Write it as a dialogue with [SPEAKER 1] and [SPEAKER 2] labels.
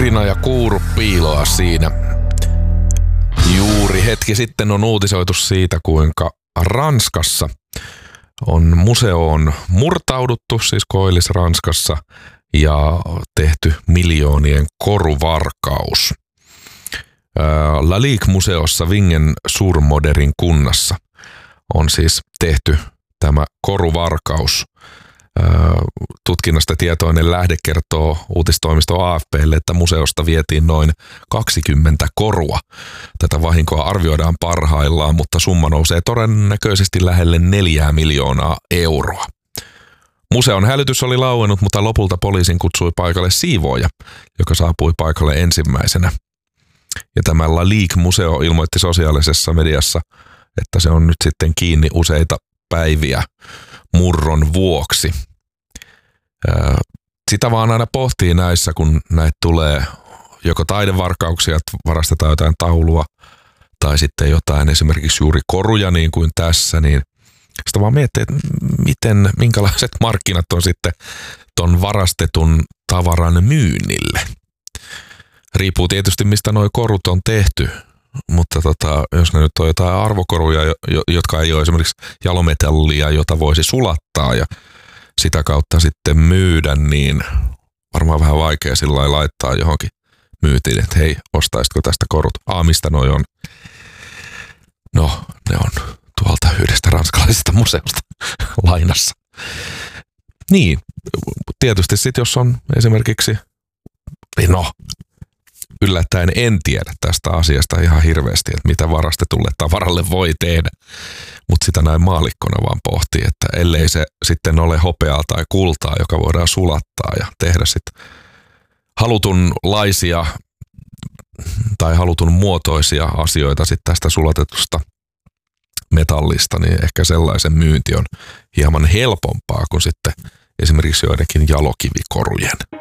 [SPEAKER 1] Irina ja Kuuru piiloa siinä. Juuri hetki sitten on uutisoitu siitä, kuinka Ranskassa on museoon murtauduttu, siis Koillis-Ranskassa, ja tehty miljoonien koruvarkaus. Lalique-museossa Vingen-sur-Moderin kunnassa on siis tehty tämä koruvarkaus. Tutkinnasta tietoinen lähde kertoo uutistoimisto AFP:lle, että museosta vietiin noin 20 korua. Tätä vahinkoa arvioidaan parhaillaan, mutta summa nousee todennäköisesti lähelle 4 miljoonaa euroa. Museon hälytys oli lauennut, mutta lopulta poliisin kutsui paikalle siivooja, joka saapui paikalle ensimmäisenä. Ja tämä Lalique-museo ilmoitti sosiaalisessa mediassa, että se on nyt sitten kiinni useita päiviä murron vuoksi. Sitä vaan aina pohtii näissä, kun näitä tulee joko taidevarkauksia, että varastetaan jotain taulua, tai sitten jotain esimerkiksi juuri koruja niin kuin tässä, niin sitä vaan miettii, että minkälaiset markkinat on sitten ton varastetun tavaran myynnille. Riippuu tietysti, mistä nuo korut on tehty, mutta jos ne nyt on jotain arvokoruja, jotka ei ole esimerkiksi jalometallia, jota voisi sulattaa ja sitä kautta sitten myydä, niin varmaan vähän vaikea sillä lailla laittaa johonkin myytiin, että hei, ostaisitko tästä korut? Mistä noi on? No, ne on tuolta yhdestä ranskalaisesta museosta lainassa. Niin, tietysti sitten jos on esimerkiksi, yllättäen en tiedä tästä asiasta ihan hirveästi, että mitä varastetulle tavaralle voi tehdä, mutta sitä näin maallikkona vaan pohtii, että ellei se sitten ole hopeaa tai kultaa, joka voidaan sulattaa ja tehdä sitten halutunlaisia tai halutun muotoisia asioita sitten tästä sulatetusta metallista, niin ehkä sellaisen myynti on hieman helpompaa kuin sitten esimerkiksi joidenkin jalokivikorujen.